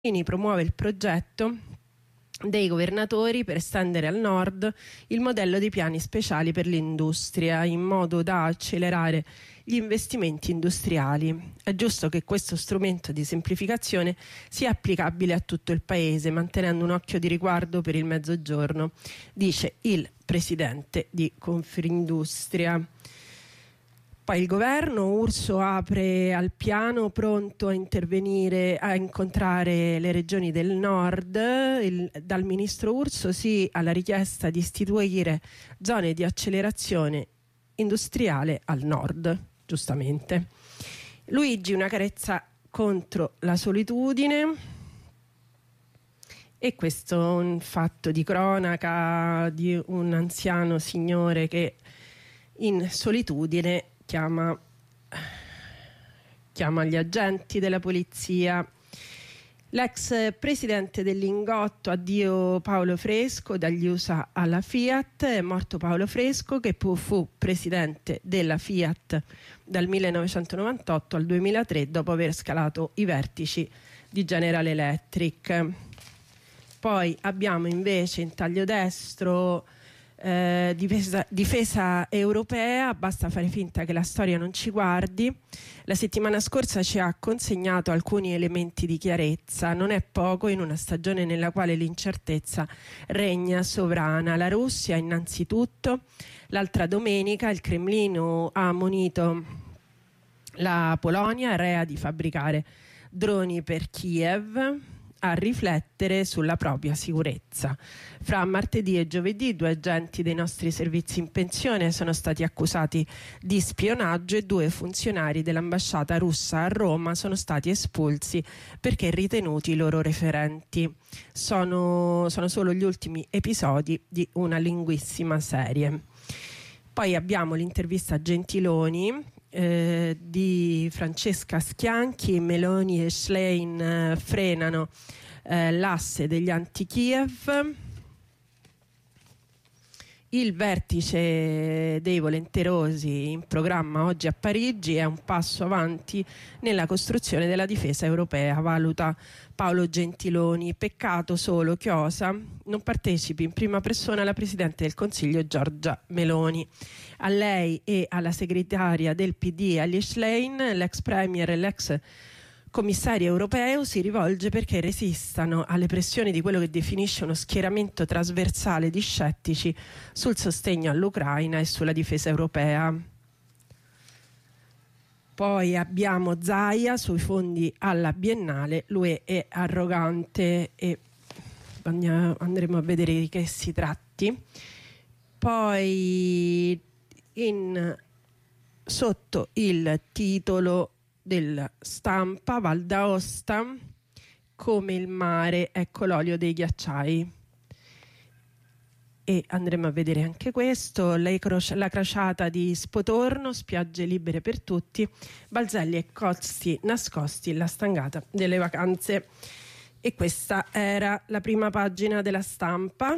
promuove il progetto dei governatori per estendere al nord il modello dei piani speciali per l'industria in modo da accelerare gli investimenti industriali. È giusto che questo strumento di semplificazione sia applicabile a tutto il paese, mantenendo un occhio di riguardo per il Mezzogiorno, dice il presidente di Confindustria. Poi il governo, Urso apre al piano pronto a intervenire, a incontrare le regioni del nord. Dal ministro Urso sì alla richiesta di istituire zone di accelerazione industriale al nord, giustamente. Luigi, una carezza contro la solitudine. E questo è un fatto di cronaca di un anziano signore che in solitudine chiama gli agenti della polizia. L'ex presidente del Lingotto, addio Paolo Fresco, dagli USA alla Fiat. È morto Paolo Fresco, che fu presidente della Fiat dal 1998 al 2003 dopo aver scalato i vertici di General Electric. Poi abbiamo invece in taglio destro difesa europea, basta fare finta che la storia non ci guardi. La settimana scorsa ci ha consegnato alcuni elementi di chiarezza, non è poco in una stagione nella quale l'incertezza regna sovrana. La Russia innanzitutto. L'altra domenica il Cremlino ha ammonito la Polonia, rea di fabbricare droni per Kiev, a riflettere sulla propria sicurezza. Fra martedì e giovedì 2 agenti dei nostri servizi in pensione sono stati accusati di spionaggio e 2 funzionari dell'ambasciata russa a Roma sono stati espulsi perché ritenuti loro referenti. Sono solo gli ultimi episodi di una lunghissima serie. Poi abbiamo l'intervista a Gentiloni di Francesca Schianchi. Meloni e Schlein frenano l'asse degli anti-Kiev. Il vertice dei volenterosi in programma oggi a Parigi è un passo avanti nella costruzione della difesa europea, valuta Paolo Gentiloni. Peccato solo, chiosa, non partecipi in prima persona la Presidente del Consiglio Giorgia Meloni. A lei e alla segretaria del PD agli Schlein, l'ex premier e l'ex commissario europeo si rivolge perché resistano alle pressioni di quello che definisce uno schieramento trasversale di scettici sul sostegno all'Ucraina e sulla difesa europea. Poi abbiamo Zaia sui fondi alla Biennale, l'UE è arrogante e andremo a vedere di che si tratti. Poi sotto il titolo della Stampa, Val d'Aosta come il mare, ecco l'olio dei ghiacciai, e andremo a vedere anche questo. La crociata di Spotorno, spiagge libere per tutti, balzelli e costi nascosti, la stangata delle vacanze. E questa era la prima pagina della Stampa.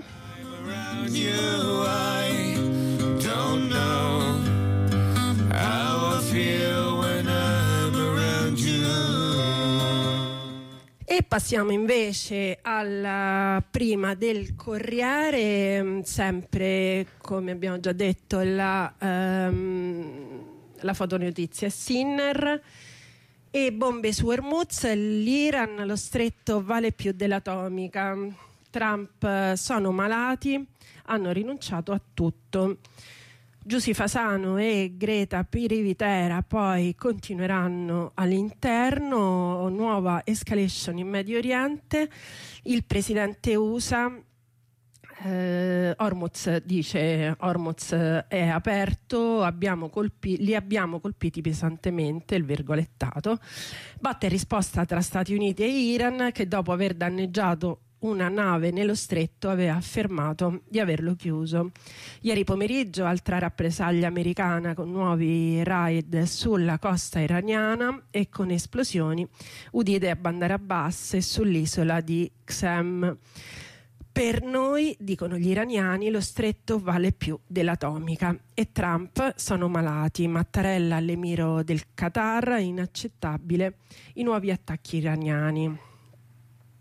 E passiamo invece alla prima del Corriere, sempre come abbiamo già detto la fotonotizia è Sinner. E bombe su Hormuz, l'Iran, lo stretto vale più dell'atomica. Trump sono malati, hanno rinunciato a tutto. Giusy Fasano e Greta Pirivitera poi continueranno all'interno, nuova escalation in Medio Oriente. Il presidente USA Hormuz dice Hormuz è aperto, li abbiamo colpiti pesantemente, il virgolettato. Batte risposta tra Stati Uniti e Iran, che dopo aver danneggiato una nave nello stretto aveva affermato di averlo chiuso. Ieri pomeriggio altra rappresaglia americana con nuovi raid sulla costa iraniana e con esplosioni udite a Bandar Abbas e sull'isola di Qasem. Per noi, dicono gli iraniani, lo stretto vale più dell'atomica. E Trump sono malati. Mattarella all'emiro del Qatar, inaccettabile i nuovi attacchi iraniani.